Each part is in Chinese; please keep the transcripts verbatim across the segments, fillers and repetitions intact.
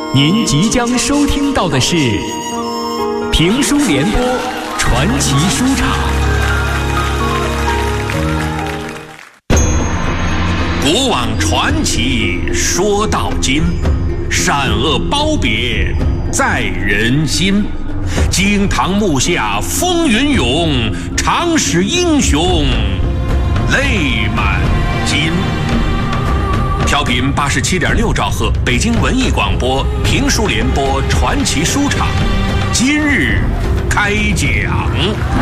您即将收听到的是评书联播传奇书场。 古往传奇说到今，善恶褒贬在人心。惊堂木下风云涌，常使英雄泪满襟。调频八十七点六兆赫，北京文艺广播评书联播传奇书场，今日开讲。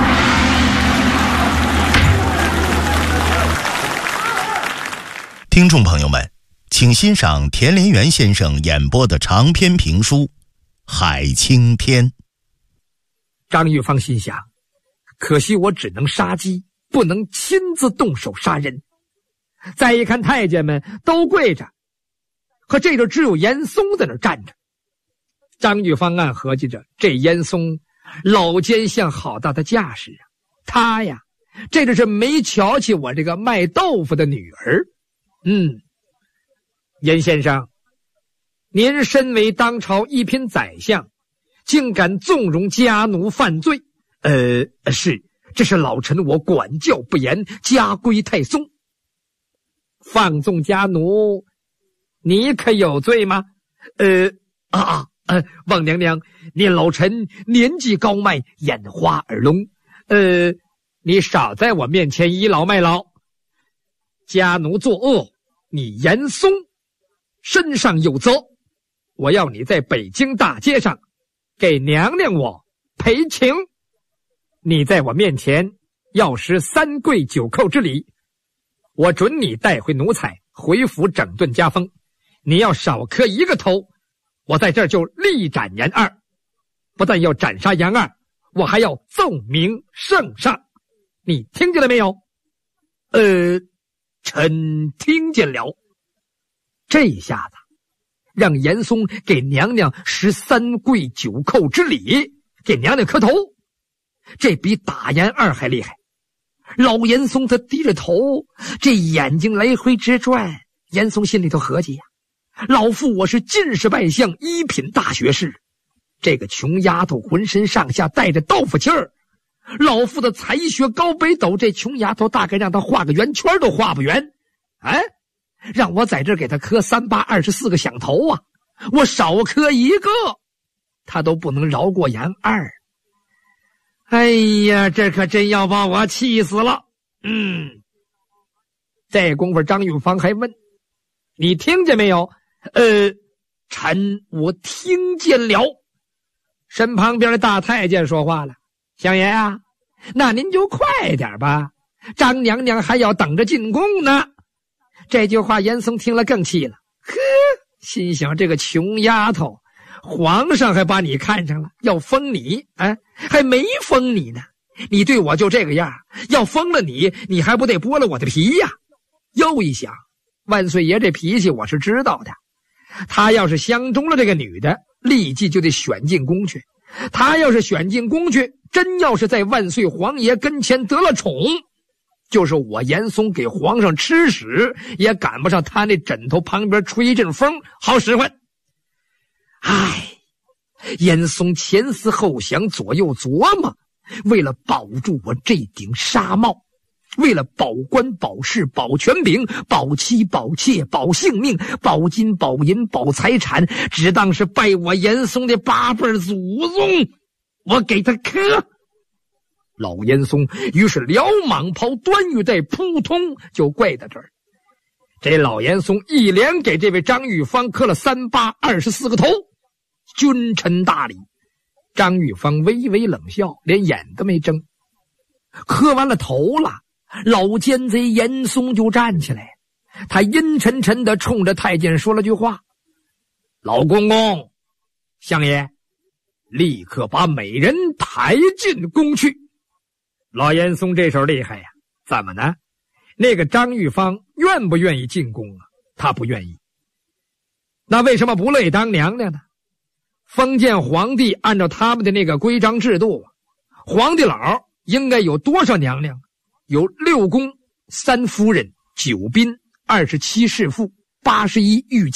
听众朋友们，请欣赏田连元先生演播的长篇评书《海青天》。 张玉芳心想，可惜我只能杀鸡，不能亲自动手杀人。再一看太监们都跪着，可这就只有严嵩在那儿站着。张玉芳暗合计着，这严嵩老奸相好大的架势啊！他呀，这就是没瞧起我这个卖豆腐的女儿。嗯，严先生，您身为当朝一品宰相，竟敢纵容家奴犯罪？呃，是，这是老臣我管教不严，家规太松。放纵家奴，你可有罪吗？呃啊呃，王娘娘，您老臣年纪高迈，眼花耳聋，呃，你少在我面前倚老卖老。家奴作恶，你严嵩身上有责，我要你在北京大街上给娘娘我赔情。你在我面前要施三跪九叩之礼，我准你带回奴才，回府整顿家风。你要少磕一个头，我在这儿就力斩严二。不但要斩杀严二，我还要奏明圣上。你听见了没有？呃，臣听见了。这一下子让严嵩给娘娘施三跪九叩之礼，给娘娘磕头，这比打严二还厉害。老严嵩他低着头，这眼睛来回直转。严嵩心里头合计呀，老父我是进士拜相，一品大学士，这个穷丫头浑身上下带着豆腐气儿，老父的才学高北斗，这穷丫头大概让他画个圆圈都画不圆。哎，让我在这给他磕三八二十四个响头啊，我少磕一个他都不能饶过严二。哎呀，这可真要把我气死了。嗯，这功夫张玉芳还问，你听见没有？呃，臣我听见了。身旁边的大太监说话了，相爷啊，那您就快点吧，张娘娘还要等着进宫呢。这句话严嵩听了更气了，呵，心想这个穷丫头，皇上还把你看上了，要封你，哎，还没封你呢，你对我就这个样，要封了你，你还不得剥了我的皮呀？又一想，万岁爷这脾气我是知道的，他要是相中了这个女的，立即就得选进宫去。他要是选进宫去，真要是在万岁皇爷跟前得了宠，就是我严嵩给皇上吃屎，也赶不上他那枕头旁边吹一阵风好使唤。唉，严嵩前思后想，左右琢磨，为了保住我这顶纱帽，为了保官保势保权柄保妻保妾保性命保金保银保财产，只当是拜我严嵩的八辈祖宗，我给他磕。老严嵩于是撩蟒袍端玉带，扑通就跪在这儿。这老严嵩一连给这位张玉芳磕了三八二十四个头，君臣大礼。张玉芳微微冷笑，连眼都没睁。磕完了头了，老奸贼严嵩就站起来，他阴沉沉地冲着太监说了句话：老公公，相爷，立刻把美人抬进宫去。老严嵩这手厉害呀，怎么呢？那个张玉芳愿不愿意进宫啊？他不愿意。那为什么不乐意当娘娘呢？封建皇帝按照他们的那个规章制度，皇帝老应该有多少娘娘？有六宫、三夫人、九嫔、二十七侍妇、八十一御妻，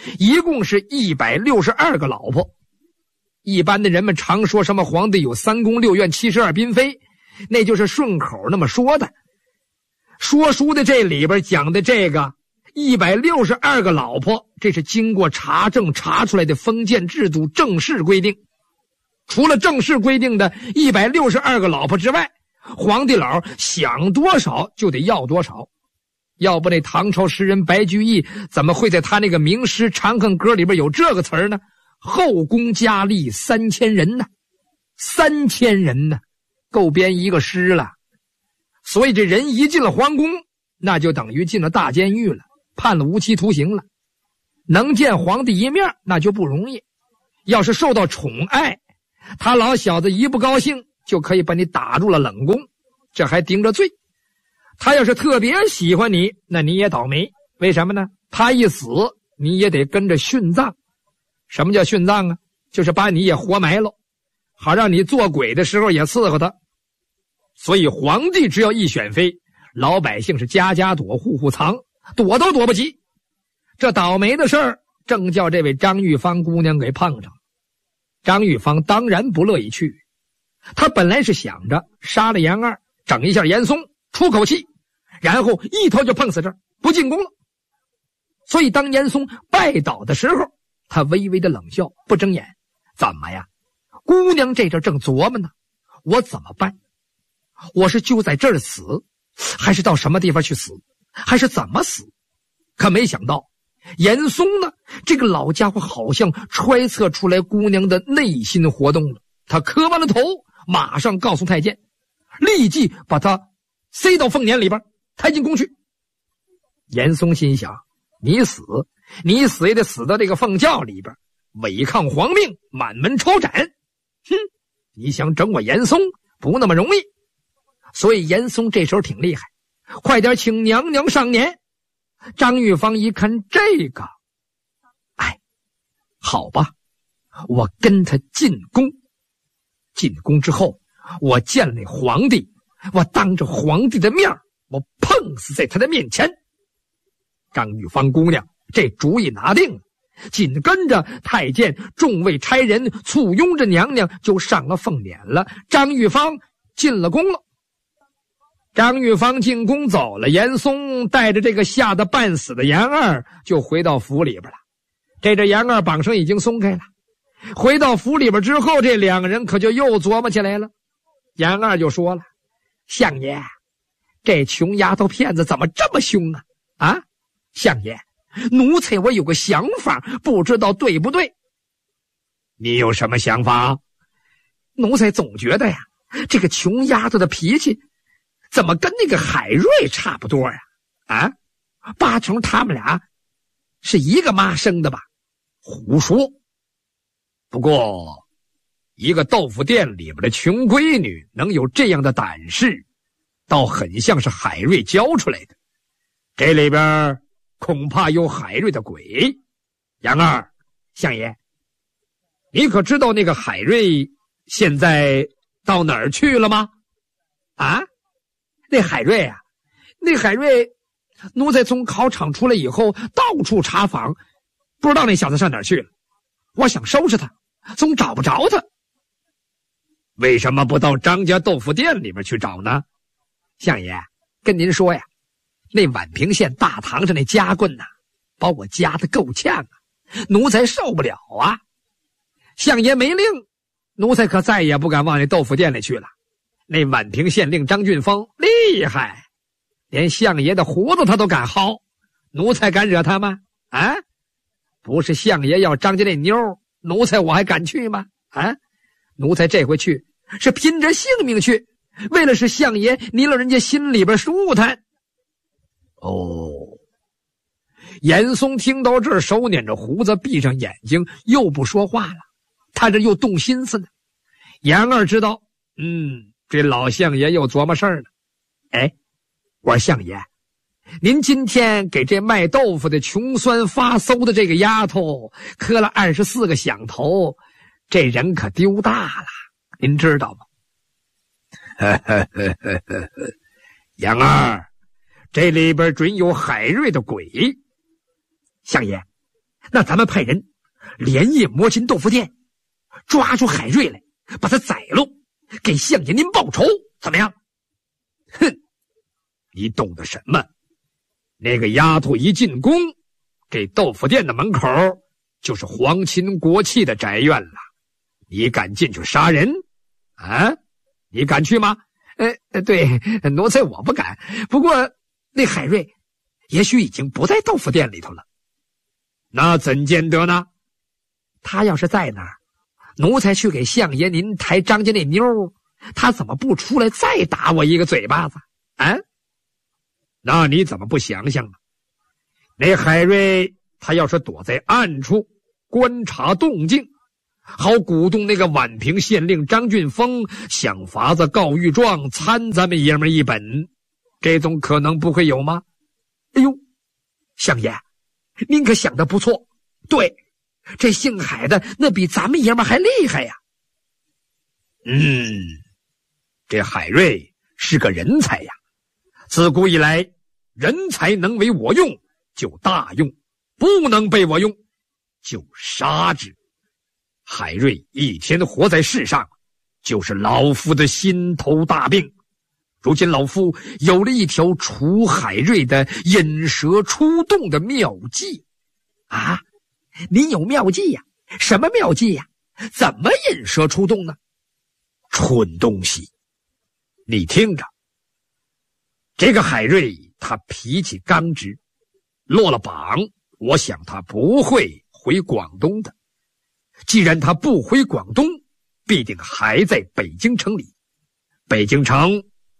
一共是一百六十二个老婆。一般的人们常说什么皇帝有三宫六院七十二嫔妃，那就是顺口那么说的。说书的这里边讲的这个一百六十二个老婆，这是经过查证查出来的封建制度正式规定。除了正式规定的一百六十二个老婆之外，皇帝老想多少就得要多少。要不那唐朝诗人白居易怎么会在他那个名诗《长恨歌》里边有这个词儿呢？后宫佳丽三千人呢，三千人呢，够编一个诗了。所以这人一进了皇宫，那就等于进了大监狱了，判了无期徒刑了。能见皇帝一面那就不容易，要是受到宠爱，他老小子一不高兴就可以把你打入了冷宫，这还顶着罪。他要是特别喜欢你，那你也倒霉。为什么呢？他一死你也得跟着殉葬。什么叫殉葬啊？就是把你也活埋了，好让你做鬼的时候也伺候他。所以皇帝只要一选妃，老百姓是家家躲户户藏，躲都躲不及。这倒霉的事儿正叫这位张玉芳姑娘给碰上了。张玉芳当然不乐意去，她本来是想着杀了严二，整一下严嵩，出口气，然后一头就碰死这儿，不进宫了。所以当严嵩拜倒的时候，他微微的冷笑，不睁眼。怎么呀？姑娘这阵正琢磨呢，我怎么办？我是就在这儿死，还是到什么地方去死，还是怎么死？可没想到严嵩呢，这个老家伙好像揣测出来姑娘的内心活动了。他磕完了头，马上告诉太监，立即把他塞到凤辇里边，抬进宫去。严嵩心想，你死你死也得死到这个凤轿里边，违抗皇命，满门抄斩。哼，你想整我严嵩不那么容易。所以严嵩这时候挺厉害，快点请娘娘上撵。张玉芳一看这个，哎，好吧，我跟他进宫。进宫之后，我见了皇帝，我当着皇帝的面，我碰死在他的面前。张玉芳姑娘这主意拿定了，紧跟着太监众位差人簇拥着娘娘就上了凤辇了。张玉芳进了宫了。张玉芳进宫走了，严嵩带着这个吓得半死的严二就回到府里边了。这这严二绑绳已经松开了。回到府里边之后，这两个人可就又琢磨起来了。严二就说了，相爷，这穷丫头片子怎么这么凶啊？啊，相爷，奴才我有个想法，不知道对不对。你有什么想法？奴才总觉得呀，这个穷丫头的脾气怎么跟那个海瑞差不多呀？啊，八成他们俩是一个妈生的吧？胡说！不过，一个豆腐店里边的穷闺女能有这样的胆识，倒很像是海瑞教出来的。这里边恐怕有海瑞的鬼。杨二，相爷，你可知道那个海瑞现在到哪儿去了吗？啊？那海瑞啊，那海瑞，奴才从考场出来以后到处查访，不知道那小子上哪儿去了。我想收拾他，总找不着他。为什么不到张家豆腐店里面去找呢？相爷，跟您说呀，那宛平县大堂上那夹棍呐、啊，把我夹得够呛啊，奴才受不了啊。相爷没令，奴才可再也不敢往那豆腐店里去了。那宛平县令张俊峰厉害，连相爷的胡子他都敢薅，奴才敢惹他吗？啊，不是相爷要张家那妞，奴才我还敢去吗？啊，奴才这回去是拼着性命去，为了使相爷您老人家心里边舒坦。哦，严嵩听到这儿，手捻着胡子，闭上眼睛，又不说话了。他这又动心思呢。严二知道，嗯，这老相爷又琢磨事儿了。哎，我说相爷，您今天给这卖豆腐的穷酸发馊的这个丫头磕了二十四个响头，这人可丢大了，您知道吗？杨二，这里边准有海瑞的鬼。相爷， 那咱们派人连夜摸进豆腐店，抓住海瑞来，把他宰了，给相爷您报仇，怎么样？哼，你懂得什么？那个丫头一进宫，这豆腐店的门口就是皇亲国戚的宅院了，你敢进去杀人？啊，你敢去吗？呃，对，奴才我不敢。不过那海瑞也许已经不在豆腐店里头了。那怎见得呢？他要是在那儿，奴才去给相爷您抬张家那妞，他怎么不出来再打我一个嘴巴子啊？那你怎么不想想呢？那海瑞他要是躲在暗处观察动静，好鼓动那个宛平县令张俊峰想法子告御状参咱们爷们一本，这种可能不会有吗？哎呦，相爷您可想得不错，对，这姓海的那比咱们爷们还厉害呀。嗯，这海瑞是个人才呀，自古以来人才能为我用就大用，不能被我用就杀之。海瑞一天活在世上，就是老夫的心头大病。如今老夫有了一条除海瑞的引蛇出洞的妙计。啊，您有妙计呀？什么妙计呀？怎么引蛇出洞呢？蠢东西，你听着，这个海瑞他脾气刚直，落了榜，我想他不会回广东的。既然他不回广东，必定还在北京城里。北京城